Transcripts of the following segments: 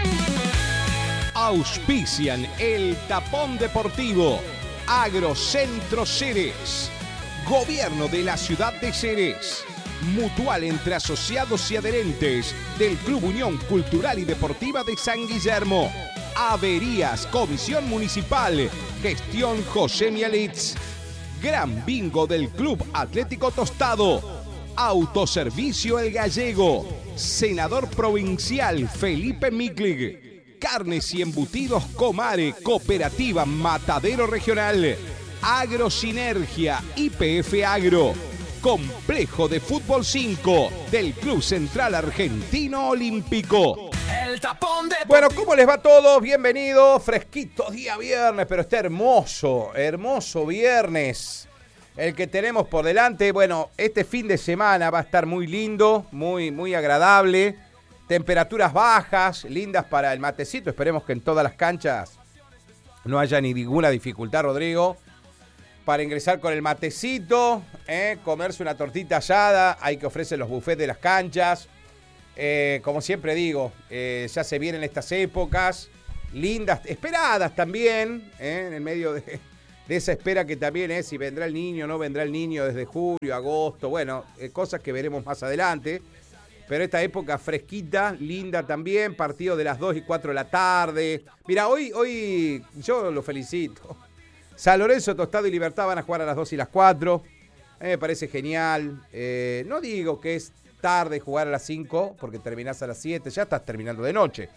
Auspician el Tapón Deportivo, Agrocentro Ceres, Gobierno de la Ciudad de Ceres, Mutual entre asociados y adherentes del Club Unión Cultural y Deportiva de San Guillermo, Averías, Comisión Municipal, Gestión José Mialitz, Gran Bingo del Club Atlético Tostado, Autoservicio El Gallego, Senador Provincial Felipe Miklig, Carnes y Embutidos Comare, Cooperativa Matadero Regional, Agrosinergia, YPF Agro, Complejo de Fútbol 5 del Club Central Argentino Olímpico. El Tapón de... Bueno, ¿cómo les va a todos? Bienvenidos, fresquito día viernes, pero está hermoso viernes el que tenemos por delante. Bueno, este fin de semana va a estar muy lindo, muy agradable. Temperaturas bajas, lindas para el matecito. Esperemos que en todas las canchas no haya ni ninguna dificultad, Rodrigo, para ingresar con el matecito, comerse una tortita asada. Hay que ofrecer los buffets de las canchas. Como siempre digo, ya se vienen estas épocas lindas, esperadas también, en el medio de esa espera que también es si vendrá el niño o no vendrá el niño desde julio, agosto. Bueno, cosas que veremos más adelante. Pero esta época fresquita, linda también, partido de las 2 y 4 de la tarde. Mira, hoy yo lo felicito. San Lorenzo, Tostado y Libertad van a jugar a las 2 y las 4. Me parece genial. No digo que es tarde jugar a las 5, porque terminás a las 7, ya estás terminando de noche.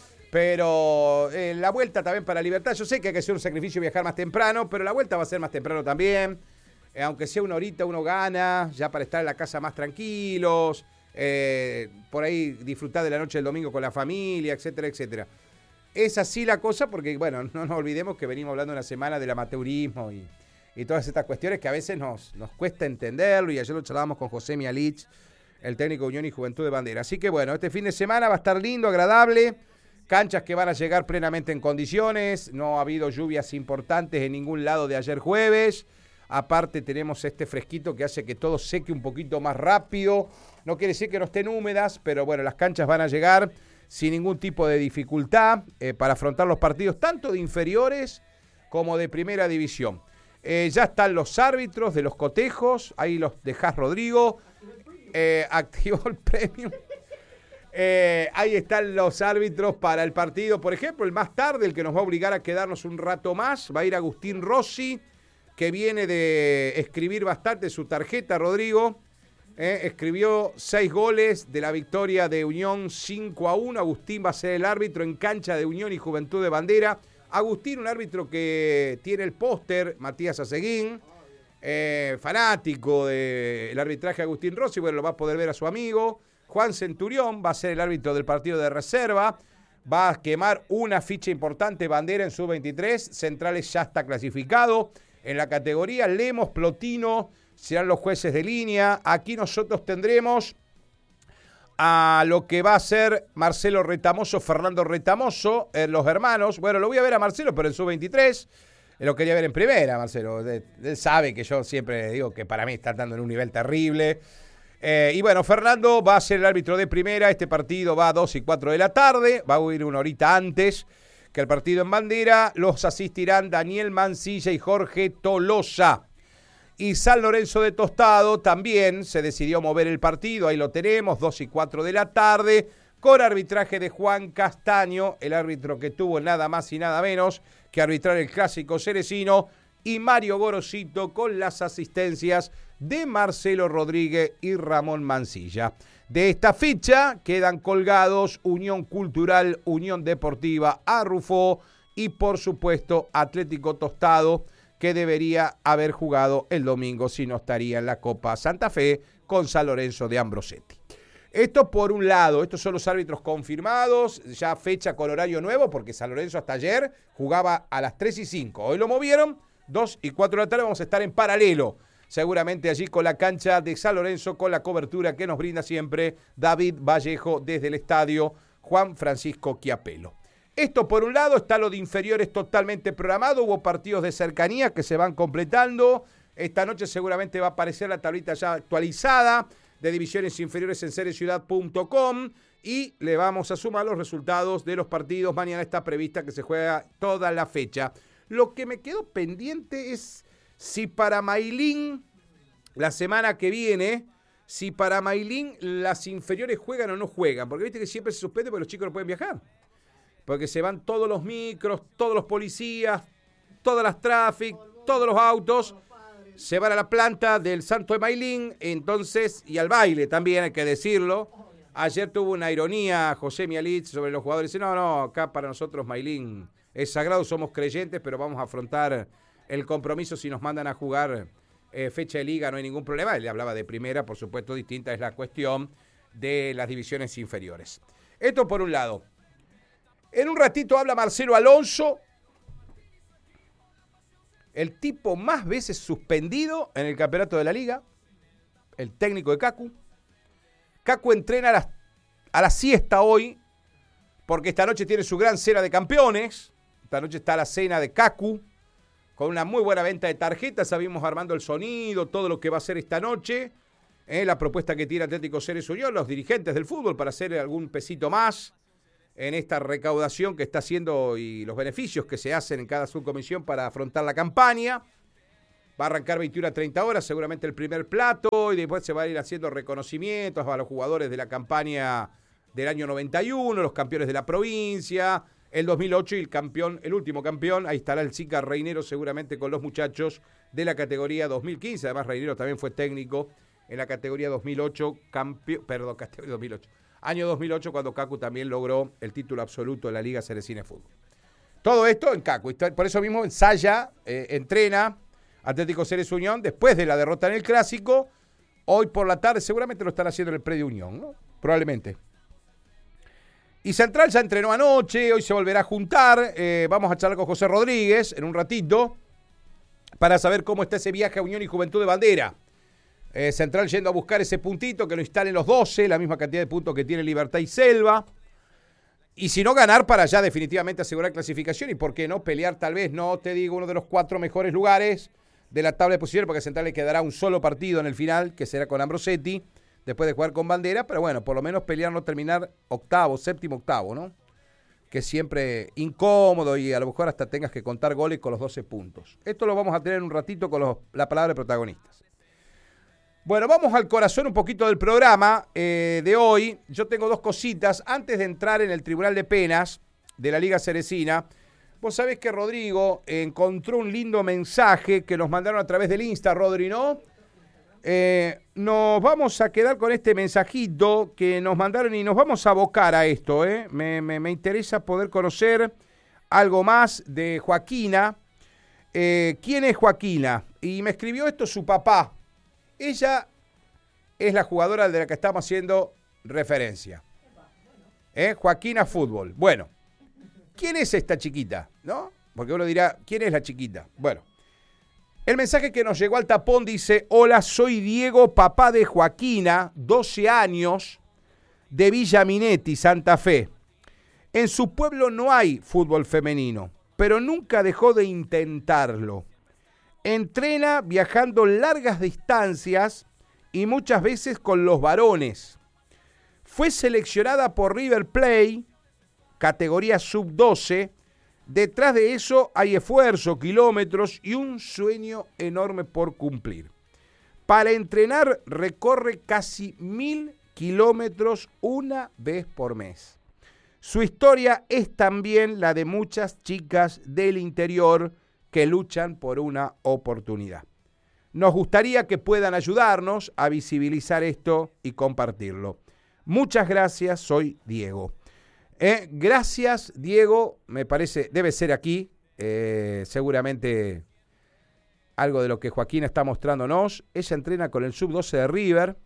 Pero la vuelta también para Libertad, yo sé que hay que hacer un sacrificio y viajar más temprano, pero la vuelta va a ser más temprano también. Aunque sea una horita, uno gana, ya para estar en la casa más tranquilos. Por ahí disfrutar de la noche del domingo con la familia, etcétera, etcétera. Es así la cosa porque, bueno, no nos olvidemos que venimos hablando una semana del amateurismo y todas estas cuestiones que a veces nos cuesta entenderlo, y ayer lo charlábamos con José Mialitz, el técnico de Unión y Juventud de Bandera. Así que bueno, este fin de semana va a estar lindo, agradable, canchas que van a llegar plenamente en condiciones, no ha habido lluvias importantes en ningún lado de ayer jueves. Aparte tenemos este fresquito que hace que todo seque un poquito más rápido. No quiere decir que no estén húmedas, pero bueno, las canchas van a llegar sin ningún tipo de dificultad para afrontar los partidos, tanto de inferiores como de primera división. Ya están los árbitros de los cotejos, ahí los dejás, Rodrigo. Activó el premio. Ahí están los árbitros para el partido. Por ejemplo, el más tarde, el que nos va a obligar a quedarnos un rato más, va a ir Agustín Rossi, que viene de escribir bastante su tarjeta, Rodrigo. Escribió 6 goles de la victoria de Unión 5-1. Agustín va a ser el árbitro en cancha de Unión y Juventud de Bandera. Agustín, un árbitro que tiene el póster, Matías Aceguín, fanático del arbitraje de Agustín Rossi. Bueno, lo va a poder ver a su amigo. Juan Centurión va a ser el árbitro del partido de reserva. Va a quemar una ficha importante, Bandera en sub-23. Centrales ya está clasificado. En la categoría, Lemos, Plotino serán los jueces de línea. Aquí nosotros tendremos a lo que va a ser Marcelo Retamoso, Fernando Retamoso, los hermanos. Bueno, lo voy a ver a Marcelo, pero en sub-23. Lo quería ver en primera, Marcelo. Él sabe que yo siempre digo que para mí está dando en un nivel terrible. Y bueno, Fernando va a ser el árbitro de primera. Este partido va a 2 y 4 de la tarde. Va a ir una horita antes que el partido en Bandera. Los asistirán Daniel Mancilla y Jorge Tolosa. Y San Lorenzo de Tostado también se decidió mover el partido. Ahí lo tenemos, 2 y 4 de la tarde, con arbitraje de Juan Castaño, el árbitro que tuvo nada más y nada menos que arbitrar el clásico cerecino, y Mario Gorosito con las asistencias de Marcelo Rodríguez y Ramón Mancilla. De esta ficha quedan colgados Unión Cultural, Unión Deportiva Arrufó y por supuesto Atlético Tostado, que debería haber jugado el domingo si no estaría en la Copa Santa Fe con San Lorenzo de Ambrosetti. Esto por un lado, estos son los árbitros confirmados, ya fecha con horario nuevo, porque San Lorenzo hasta ayer jugaba a las 3 y 5. Hoy lo movieron, 2 y 4 de la tarde, vamos a estar en paralelo. Seguramente allí con la cancha de San Lorenzo, con la cobertura que nos brinda siempre David Vallejo desde el estadio Juan Francisco Chiapello. Esto por un lado, está lo de inferiores totalmente programado, hubo partidos de cercanía que se van completando. Esta noche seguramente va a aparecer la tablita ya actualizada de divisiones inferiores en serieciudad.com y le vamos a sumar los resultados de los partidos. Mañana está prevista que se juega toda la fecha. Lo que me quedó pendiente es si para Mailín, la semana que viene, si para Mailín las inferiores juegan o no juegan. Porque viste que siempre se suspende porque los chicos no pueden viajar. Porque se van todos los micros, todos los policías, todas las traffic, todos los autos. Se van a la planta del Santo de Mailín, entonces, y al baile también, hay que decirlo. Ayer tuvo una ironía José Mialitz sobre los jugadores. Dice, no, acá para nosotros Mailín es sagrado, somos creyentes, pero vamos a afrontar el compromiso si nos mandan a jugar fecha de liga, no hay ningún problema. Él le hablaba de primera, por supuesto, distinta es la cuestión de las divisiones inferiores. Esto por un lado. En un ratito habla Marcelo Alonso, el tipo más veces suspendido en el campeonato de la liga, el técnico de Cacu. Cacu entrena a la siesta hoy, porque esta noche tiene su gran cena de campeones. Esta noche está la cena de Cacu, con una muy buena venta de tarjetas. Sabimos armando el sonido, todo lo que va a hacer esta noche. La propuesta que tiene Atlético Ceres Unión, los dirigentes del fútbol, para hacer algún pesito más en esta recaudación que está haciendo y los beneficios que se hacen en cada subcomisión para afrontar la campaña. Va a arrancar 21 a 30 horas, seguramente el primer plato, y después se va a ir haciendo reconocimientos a los jugadores de la campaña del año 91, los campeones de la provincia, el 2008 y el campeón, el último campeón. Ahí estará el Zika Reinero seguramente con los muchachos de la categoría 2015. Además, Reinero también fue técnico en la categoría 2008, categoría 2008. Año 2008, cuando Cacu también logró el título absoluto de la Liga Ceresina de Fútbol. Todo esto en Cacu. Por eso mismo ensaya, entrena Atlético Ceres Unión después de la derrota en el Clásico. Hoy por la tarde seguramente lo están haciendo en el predio Unión, ¿no? Probablemente. Y Central ya entrenó anoche, hoy se volverá a juntar. Vamos a charlar con José Rodríguez en un ratito para saber cómo está ese viaje a Unión y Juventud de Bandera. Central yendo a buscar ese puntito, que lo instalen los 12, la misma cantidad de puntos que tiene Libertad y Selva. Y si no, ganar para ya definitivamente asegurar clasificación. Y por qué no, pelear tal vez, no te digo, uno de los 4 mejores lugares de la tabla de posiciones, porque a Central le quedará un solo partido en el final, que será con Ambrosetti, después de jugar con Bandera. Pero bueno, por lo menos pelear, no terminar séptimo, octavo, ¿no? Que es siempre incómodo y a lo mejor hasta tengas que contar goles con los 12 puntos. Esto lo vamos a tener en un ratito con la palabra de protagonistas. Bueno, vamos al corazón un poquito del programa de hoy. Yo tengo 2 cositas. Antes de entrar en el Tribunal de Penas de la Liga Ceresina, vos sabés que Rodrigo encontró un lindo mensaje que nos mandaron a través del Insta, Rodri, ¿no? Nos vamos a quedar con este mensajito que nos mandaron y nos vamos a abocar a esto. Me interesa poder conocer algo más de Joaquina. ¿Quién es Joaquina? Y me escribió esto su papá. Ella es la jugadora de la que estamos haciendo referencia. Joaquina Fútbol. Bueno, ¿quién es esta chiquita? ¿No? Porque uno dirá, ¿quién es la chiquita? Bueno, el mensaje que nos llegó al tapón dice: hola, soy Diego, papá de Joaquina, 12 años, de Villa Minetti, Santa Fe. En su pueblo no hay fútbol femenino, pero nunca dejó de intentarlo. Entrena viajando largas distancias y muchas veces con los varones. Fue seleccionada por River Plate, categoría sub-12. Detrás de eso hay esfuerzo, kilómetros y un sueño enorme por cumplir. Para entrenar recorre casi 1000 kilómetros una vez por mes. Su historia es también la de muchas chicas del interior que luchan por una oportunidad. Nos gustaría que puedan ayudarnos a visibilizar esto y compartirlo. Muchas gracias, soy Diego. Gracias, Diego, me parece, debe ser aquí, seguramente algo de lo que Joaquina está mostrándonos. Ella entrena con el sub-12 de River,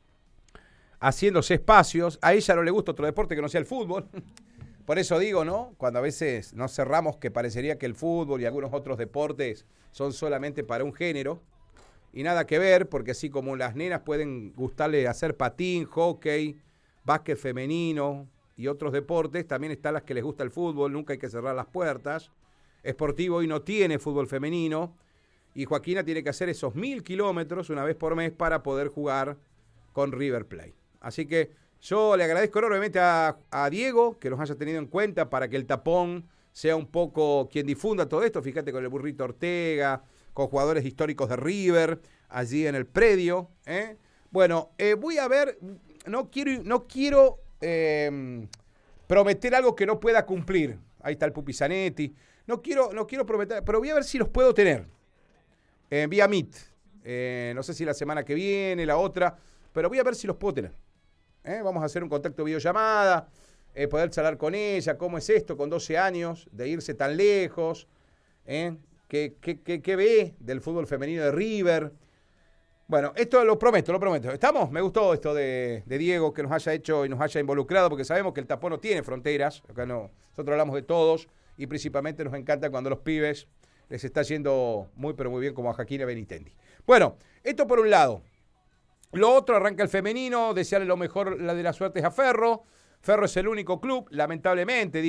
haciéndose espacios. A ella no le gusta otro deporte que no sea el fútbol. Por eso digo, ¿no? Cuando a veces nos cerramos que parecería que el fútbol y algunos otros deportes son solamente para un género. Y nada que ver, porque así como las nenas pueden gustarle hacer patín, hockey, básquet femenino y otros deportes, también están las que les gusta el fútbol, nunca hay que cerrar las puertas. Sportivo hoy no tiene fútbol femenino y Joaquina tiene que hacer esos 1000 kilómetros una vez por mes para poder jugar con River Plate. Así que yo le agradezco enormemente a Diego que nos haya tenido en cuenta para que el tapón sea un poco quien difunda todo esto. Fíjate con el Burrito Ortega, con jugadores históricos de River, allí en el predio. Bueno, voy a ver, no quiero prometer algo que no pueda cumplir. Ahí está el Pupi Zanetti. No quiero prometer, pero voy a ver si los puedo tener vía Meet. No sé si la semana que viene, la otra, pero voy a ver si los puedo tener. Vamos a hacer un contacto videollamada, poder charlar con ella, cómo es esto con 12 años, de irse tan lejos, qué ve del fútbol femenino de River. Bueno, esto lo prometo. ¿Estamos? Me gustó esto de Diego, que nos haya hecho y nos haya involucrado, porque sabemos que el tapón no tiene fronteras. Acá no, nosotros hablamos de todos y principalmente nos encanta cuando los pibes les está yendo muy, pero muy bien, como a Jaquina Benitendi. Bueno, esto por un lado. Lo otro, arranca el femenino, desearle lo mejor, la de las suertes a Ferro. Ferro es el único club, lamentablemente,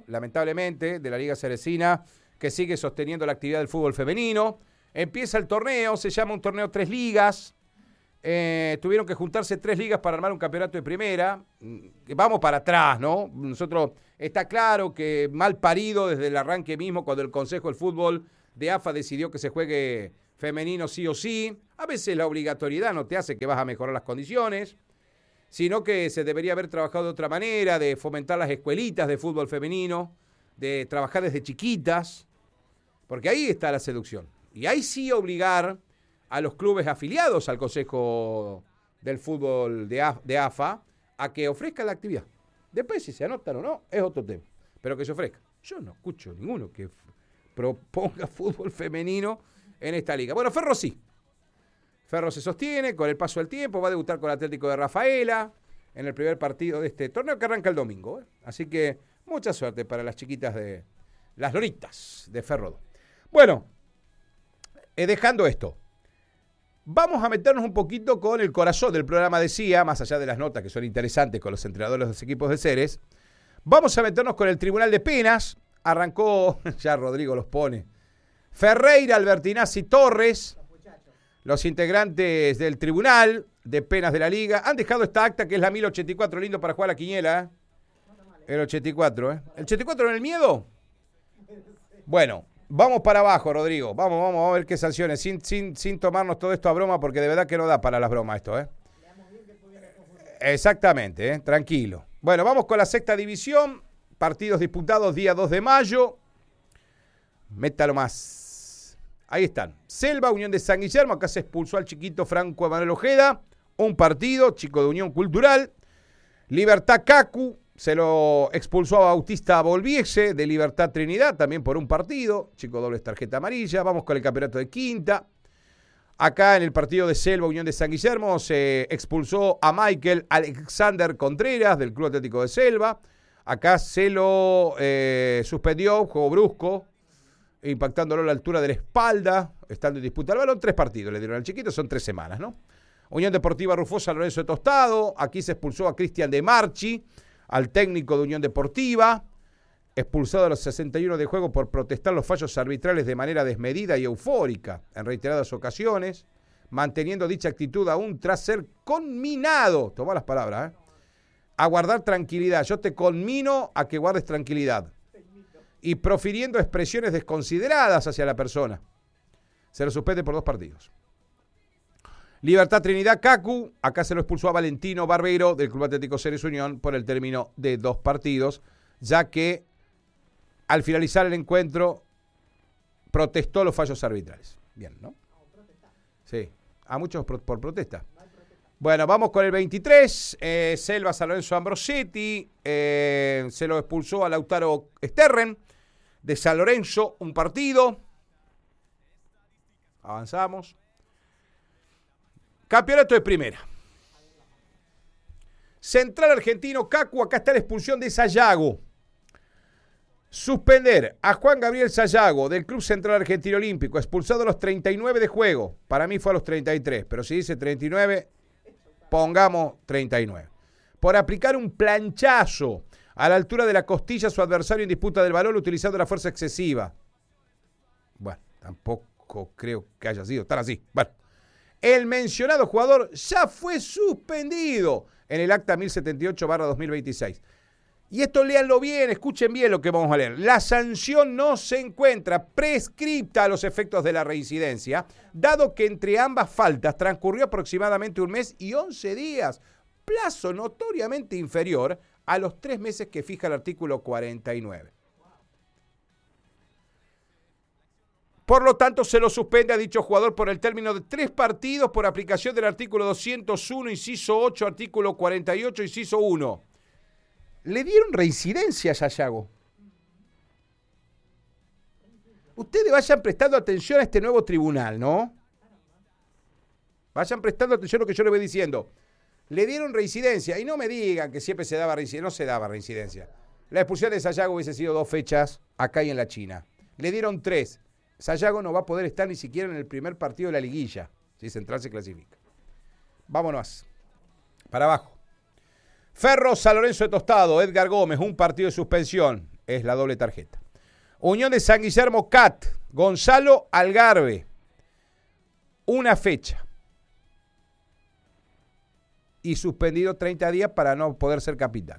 de la Liga Ceresina, que sigue sosteniendo la actividad del fútbol femenino. Empieza el torneo, se llama un torneo 3 ligas. Tuvieron que juntarse 3 ligas para armar un campeonato de primera. Vamos para atrás, ¿no? Nosotros, está claro que mal parido desde el arranque mismo, cuando el Consejo del Fútbol de AFA decidió que se juegue femenino sí o sí. A veces la obligatoriedad no te hace que vas a mejorar las condiciones, sino que se debería haber trabajado de otra manera, de fomentar las escuelitas de fútbol femenino, de trabajar desde chiquitas, porque ahí está la seducción. Y ahí sí obligar a los clubes afiliados al Consejo del Fútbol de AFA a que ofrezcan la actividad. Después, si se anotan o no, es otro tema. Pero que se ofrezca. Yo no escucho ninguno que proponga fútbol femenino en esta liga. Bueno, Ferro sí. Ferro se sostiene con el paso del tiempo. Va a debutar con el Atlético de Rafaela en el primer partido de este torneo que arranca el domingo. Así que mucha suerte para las chiquitas de las loritas de Ferro. Bueno, dejando esto, vamos a meternos un poquito con el corazón del programa de CIA, más allá de las notas que son interesantes con los entrenadores de los equipos de Ceres. Vamos a meternos con el Tribunal de Penas. Arrancó, ya Rodrigo los pone, Ferreira, Albertinazzi, Torres, los integrantes del Tribunal de Penas de la Liga. Han dejado esta acta que es la 1084, lindo para jugar a la quiniela. El 84, ¿El 84 en el miedo? Bueno. Vamos para abajo, Rodrigo. Vamos a ver qué sanciones. Sin tomarnos todo esto a broma, porque de verdad que no da para las bromas esto, Exactamente, tranquilo. Bueno, vamos con la sexta división. Partidos disputados día 2 de mayo. Métalo más. Ahí están. Selva, Unión de San Guillermo. Acá se expulsó al chiquito Franco Emanuel Ojeda. Un partido, chico de Unión Cultural. Libertad Cacu. Se lo expulsó a Bautista Volviese de Libertad Trinidad, también por un partido. Chico, doble tarjeta amarilla. Vamos con el campeonato de quinta. Acá en el partido de Selva, Unión de San Guillermo, se expulsó a Michael Alexander Contreras del Club Atlético de Selva. Acá se lo suspendió, juego brusco, impactándolo a la altura de la espalda, estando en disputa el balón. 3 partidos le dieron al chiquito, son 3 semanas, ¿no? Unión Deportiva Rufosa Lorenzo de Tostado. Aquí se expulsó a Cristian de Marchi, al técnico de Unión Deportiva, expulsado a los 61 de juego por protestar los fallos arbitrales de manera desmedida y eufórica en reiteradas ocasiones, manteniendo dicha actitud aún tras ser conminado, toma las palabras, a guardar tranquilidad. Yo te conmino a que guardes tranquilidad. Y profiriendo expresiones desconsideradas hacia la persona. Se lo suspende por 2 partidos. Libertad Trinidad Cacu, acá se lo expulsó a Valentino Barbero del Club Atlético Ceres Unión por el término de 2 partidos, ya que al finalizar el encuentro protestó los fallos arbitrales. Bien, ¿no? Sí, a muchos por protesta. Bueno, vamos con el 23, Selva San Lorenzo Ambrosetti, se lo expulsó a Lautaro Sterren de San Lorenzo, un partido. Avanzamos. Campeonato de primera. Central Argentino Cacu, acá está la expulsión de Sayago. Suspender a Juan Gabriel Sayago del Club Central Argentino Olímpico, expulsado a los 39 de juego. Para mí fue a los 33, pero si dice 39, pongamos 39. Por aplicar un planchazo a la altura de la costilla a su adversario en disputa del balón utilizando la fuerza excesiva. Bueno, tampoco creo que haya sido tan así. Bueno. El mencionado jugador ya fue suspendido en el acta 1078/2026. Y esto léanlo bien, escuchen bien lo que vamos a leer. La sanción no se encuentra prescripta a los efectos de la reincidencia, dado que entre ambas faltas transcurrió aproximadamente 1 mes y 11 días, plazo notoriamente inferior a los 3 meses que fija el artículo 49. Por lo tanto, se lo suspende a dicho jugador por el término de 3 partidos por aplicación del artículo 201, inciso 8, artículo 48, inciso 1. Le dieron reincidencia a Sayago. Ustedes vayan prestando atención a este nuevo tribunal, ¿no? Vayan prestando atención a lo que yo les voy diciendo. Le dieron reincidencia y no me digan que siempre se daba reincidencia. No se daba reincidencia. La expulsión de Sayago hubiese sido 2 fechas acá y en la China. Le dieron 3. Sayago no va a poder estar ni siquiera en el primer partido de la liguilla, si Central se clasifica. Vámonos. Para abajo. Ferro San Lorenzo de Tostado, Edgar Gómez, 1 partido de suspensión. Es la doble tarjeta. Unión de San Guillermo Cat, Gonzalo Algarve. 1 fecha. Y suspendido 30 días para no poder ser capitán.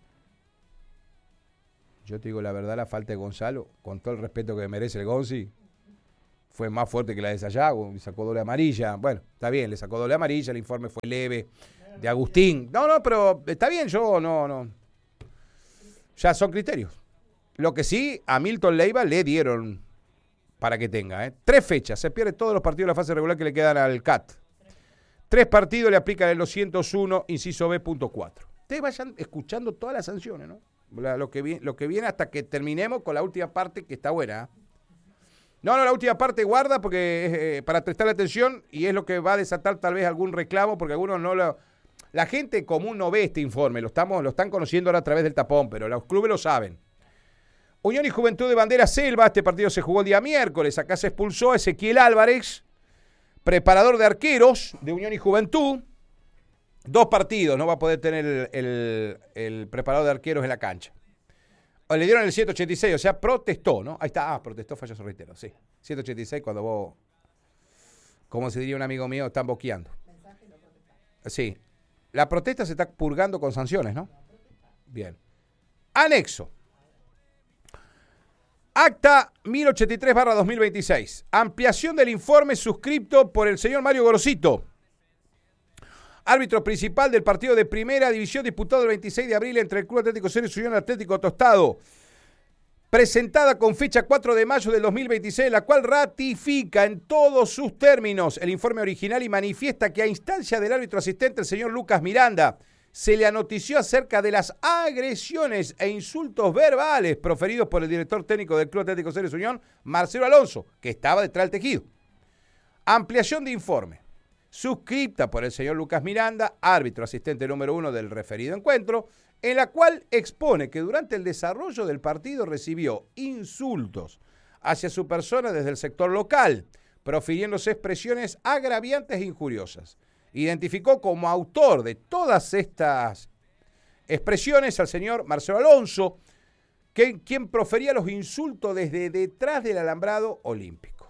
Yo te digo la verdad, la falta de Gonzalo, con todo el respeto que merece el Gonzi, fue más fuerte que la de Sayago, le sacó doble amarilla. Bueno, está bien, le sacó doble amarilla, el informe fue leve. De Agustín. No, pero está bien, yo no. Ya son criterios. Lo que sí, a Milton Leiva le dieron para que tenga. 3 fechas, se pierde todos los partidos de la fase regular que le quedan al CAT. 3 partidos le aplican el 201, inciso B.4. Ustedes vayan escuchando todas las sanciones, ¿no? Lo que viene hasta que terminemos con la última parte que está buena. No, la última parte guarda porque para prestarle atención y es lo que va a desatar tal vez algún reclamo porque algunos no lo... La gente común no ve este informe, lo están conociendo ahora a través del tapón, pero los clubes lo saben. Unión y Juventud de Bandera Selva, este partido se jugó el día miércoles, acá se expulsó a Ezequiel Álvarez, preparador de arqueros de Unión y Juventud. 2 partidos, no va a poder tener el preparador de arqueros en la cancha. Le dieron el 186, o sea, protestó, ¿no? Ahí está, protestó, fallo reitero, sí. 186 cuando vos, como se diría un amigo mío, están boqueando. Sí. La protesta se está purgando con sanciones, ¿no? Bien. Anexo. Acta 1083/2026. Ampliación del informe suscripto por el señor Mario Gorosito, árbitro principal del partido de Primera División disputado el 26 de abril entre el Club Atlético Ceres y Unión Atlético Tostado. Presentada con fecha 4 de mayo del 2026, la cual ratifica en todos sus términos el informe original y manifiesta que a instancia del árbitro asistente, el señor Lucas Miranda, se le anotició acerca de las agresiones e insultos verbales proferidos por el director técnico del Club Atlético Ceres Unión, Marcelo Alonso, que estaba detrás del tejido. Ampliación de informe, suscripta por el señor Lucas Miranda, árbitro asistente número 1 del referido encuentro, en la cual expone que durante el desarrollo del partido recibió insultos hacia su persona desde el sector local, profiriéndose expresiones agraviantes e injuriosas. Identificó como autor de todas estas expresiones al señor Marcelo Alonso, quien profería los insultos desde detrás del alambrado olímpico.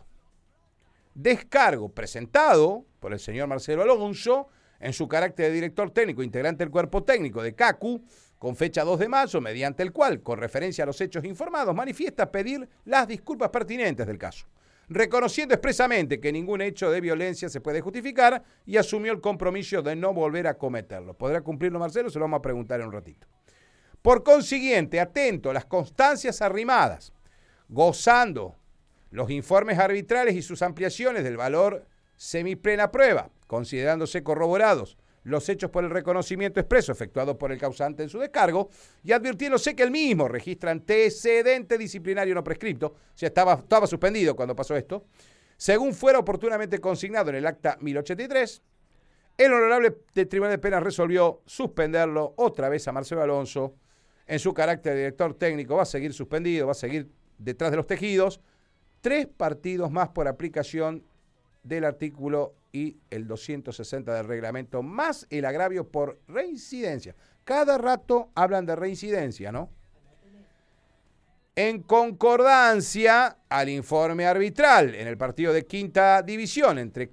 Descargo presentado por el señor Marcelo Alonso en su carácter de director técnico, integrante del cuerpo técnico de CACU, con fecha 2 de mayo, mediante el cual, con referencia a los hechos informados, manifiesta pedir las disculpas pertinentes del caso, reconociendo expresamente que ningún hecho de violencia se puede justificar y asumió el compromiso de no volver a cometerlo. ¿Podrá cumplirlo Marcelo? Se lo vamos a preguntar en un ratito. Por consiguiente, atento a las constancias arrimadas, gozando los informes arbitrales y sus ampliaciones del valor semiplena prueba, considerándose corroborados los hechos por el reconocimiento expreso efectuado por el causante en su descargo y advirtiéndose que el mismo registra antecedente disciplinario no prescripto, o sea, estaba suspendido cuando pasó esto, según fuera oportunamente consignado en el acta 1083, el honorable Tribunal de Penas resolvió suspenderlo otra vez a Marcelo Alonso en su carácter de director técnico. Va a seguir suspendido, va a seguir detrás de los tejidos, 3 partidos más por aplicación del artículo y el 260 del reglamento, más el agravio por reincidencia. Cada rato hablan de reincidencia, ¿no? En concordancia al informe arbitral en el partido de quinta división entre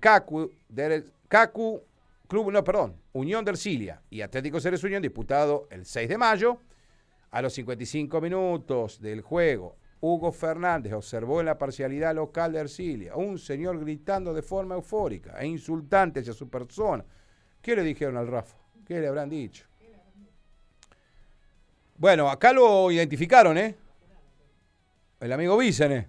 Unión de Ercilia y Atlético Ceres Unión, disputado el 6 de mayo, a los 55 minutos del juego, Hugo Fernández observó en la parcialidad local de Ercilia un señor gritando de forma eufórica e insultante hacia su persona. ¿Qué le dijeron al Rafa? ¿Qué le habrán dicho? Bueno, acá lo identificaron, ¿eh? El amigo Vicene.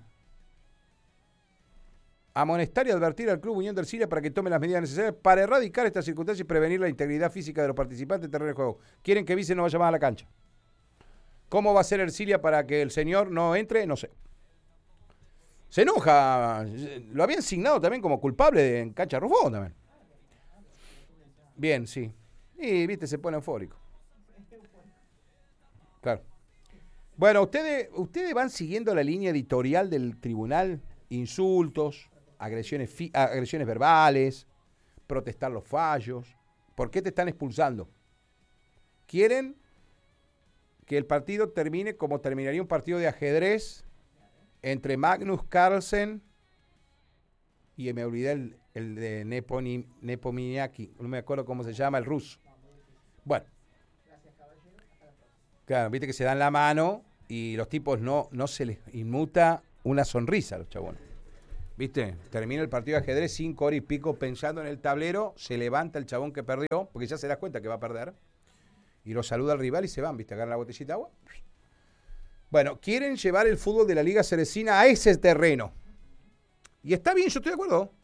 Amonestar y advertir al Club Unión de Ercilia para que tome las medidas necesarias para erradicar estas circunstancias y prevenir la integridad física de los participantes en terreno de juego. Quieren que Vicene no vaya más a la cancha. ¿Cómo va a ser Ercilia para que el señor no entre? No sé. Se enoja. Lo habían signado también como culpable en cancha Rufón también. Bien, sí. Y, viste, se pone eufórico. Claro. Bueno, ustedes van siguiendo la línea editorial del tribunal. Insultos, agresiones verbales, protestar los fallos. ¿Por qué te están expulsando? Quieren que el partido termine como terminaría un partido de ajedrez entre Magnus Carlsen y me olvidé el de Nepomniachtchi, no me acuerdo cómo se llama, el ruso. Bueno. Claro, viste que se dan la mano y los tipos no se les inmuta una sonrisa a los chabones. ¿Viste? Termina el partido de ajedrez 5 horas y pico pensando en el tablero, se levanta el chabón que perdió, porque ya se da cuenta que va a perder, y lo saluda al rival y se van, ¿viste? Agarran la botellita de agua. Bueno, quieren llevar el fútbol de la Liga Ceresina a ese terreno. Y está bien, yo estoy de acuerdo.